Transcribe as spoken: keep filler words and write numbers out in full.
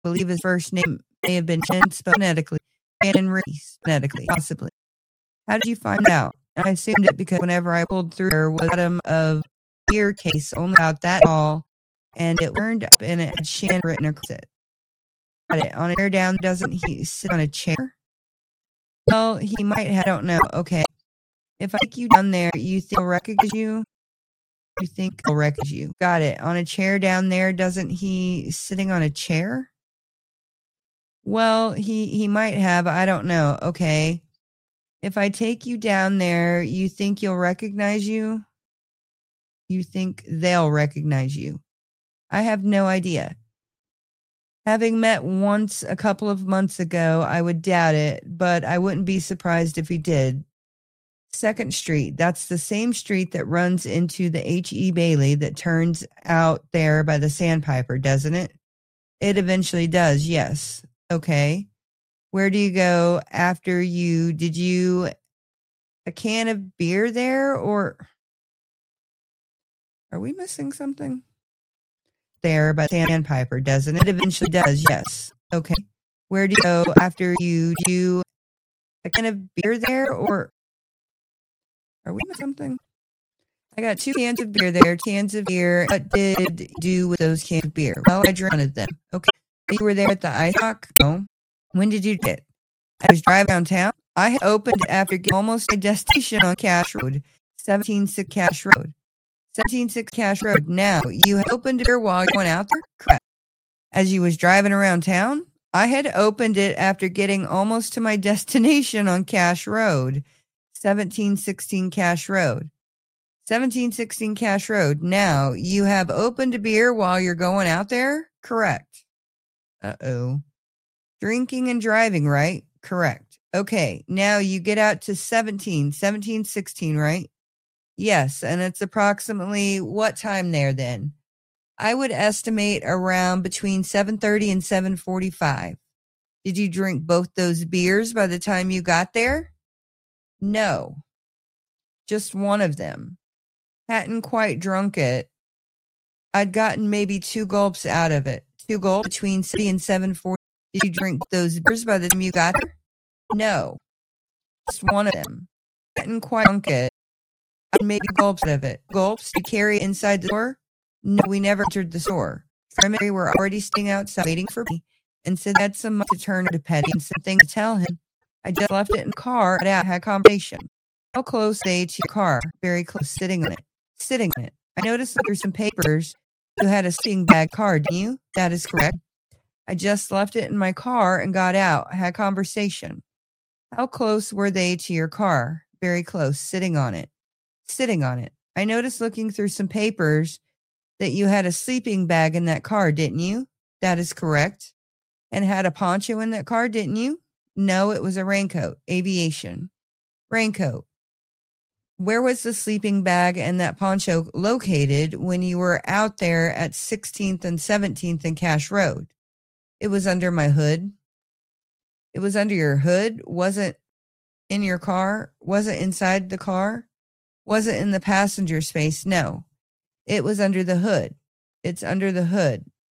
believe his first name may have been Chance phonetically, and Reese phonetically, possibly. How did you find out? I assumed it because whenever I pulled through, there was a bottom of beer case only about that tall, and it turned up and it had Shan written across it. Got it. On a chair down, doesn't he sit on a chair? Well, he might have, I don't know. Okay. If I take you down there, you think he'll recognize you? You think he'll recognize you? Got it. On a chair down there, doesn't he sitting on a chair? Well, he, he might have, I don't know. Okay. If I take you down there, you think you'll recognize you? You think they'll recognize you? I have no idea. Having met once a couple of months ago, I would doubt it, but I wouldn't be surprised if he did. Second Street, that's the same street that runs into the H E. Bailey that turns out there by the Sandpiper, doesn't it? It eventually does, yes. Okay. Where do you go after you, did you, a can of beer there, or are we missing something? There by Sandpiper, doesn't it? It eventually does, yes. Okay. Where do you go after you do a can of beer there, or are we missing something? I got two cans of beer there, cans of beer. What did you do with those cans of beer? Well, I drank one of them. Okay. You were there at the ice hock? No. When did you get? I was driving downtown. I had opened after getting almost my destination on Cash Road, seventeen six Cash Road. seventeen six Cash Road. Now, you had opened it while you went out there? Correct. As you was driving around town? I had opened it after getting almost to my destination on Cash Road, seventeen sixteen Cash Road. seventeen sixteen Cash Road. Now, you have opened a beer while you're going out there? Correct. Uh-oh. Drinking and driving, right? Correct. Okay, now you get out to seventeen, seventeen sixteen, right? Yes, and it's approximately what time there then? I would estimate around between seven thirty and seven forty-five. Did you drink both those beers by the time you got there? No, just one of them. Hadn't quite drunk it. I'd gotten maybe two gulps out of it. Two gulps between seven and seven forty. Did you drink those beers by the time you got there? No, just one of them. Hadn't quite drunk it. I'd maybe gulps out of it. Gulps to carry inside the store? No, we never entered the store. Trim and Mary were already staying outside waiting for me, and said they had some money to turn to Petty and something to tell him. I just left it in the car and I had a conversation. How close are they to your car? Very close, sitting on it. Sitting on it. I noticed that there's some papers. You had a sleeping bag car, didn't you? That is correct. I just left it in my car and got out. I had a conversation. How close were they to your car? Very close, sitting on it. Sitting on it. I noticed looking through some papers that you had a sleeping bag in that car, didn't you? That is correct. And had a poncho in that car, didn't you? No, it was a raincoat. Aviation. Raincoat. Where was the sleeping bag and that poncho located when you were out there at sixteenth and seventeenth and Cash Road? It was under my hood. It was under your hood? Wasn't in your car? Wasn't inside the car? Wasn't in the passenger space? No. It was under the hood. It's under the hood.